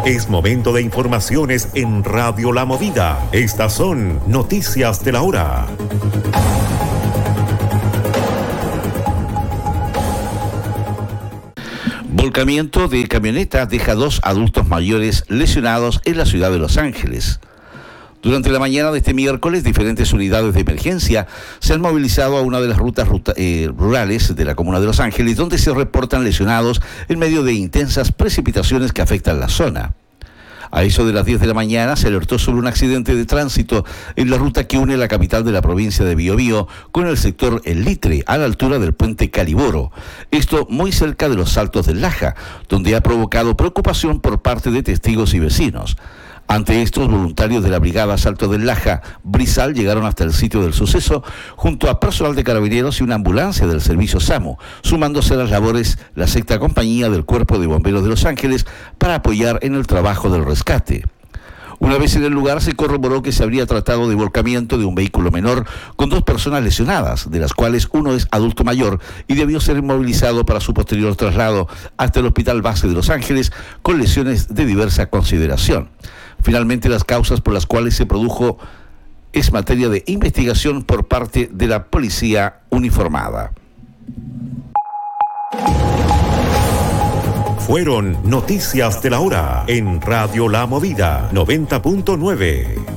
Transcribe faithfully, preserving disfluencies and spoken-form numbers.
Es momento de informaciones en Radio La Movida. Estas son noticias de la hora. Volcamiento de camioneta deja dos adultos mayores lesionados en la ciudad de Los Ángeles. Durante la mañana de este miércoles, diferentes unidades de emergencia se han movilizado a una de las rutas ruta, eh, rurales de la comuna de Los Ángeles, donde se reportan lesionados en medio de intensas precipitaciones que afectan la zona. A eso de las diez de la mañana se alertó sobre un accidente de tránsito en la ruta que une la capital de la provincia de Biobío con el sector El Litre, a la altura del puente Caliboro. Esto muy cerca de los Saltos del Laja, donde ha provocado preocupación por parte de testigos y vecinos. Ante estos, voluntarios de la Brigada Salto del Laja, Brizal, llegaron hasta el sitio del suceso junto a personal de carabineros y una ambulancia del servicio SAMU, sumándose a las labores la sexta compañía del Cuerpo de Bomberos de Los Ángeles para apoyar en el trabajo del rescate. Una vez en el lugar se corroboró que se habría tratado de volcamiento de un vehículo menor con dos personas lesionadas, de las cuales uno es adulto mayor y debió ser inmovilizado para su posterior traslado hasta el Hospital Base de Los Ángeles con lesiones de diversa consideración. Finalmente, las causas por las cuales se produjo es materia de investigación por parte de la policía uniformada. Fueron noticias de la hora en Radio La Movida noventa punto nueve.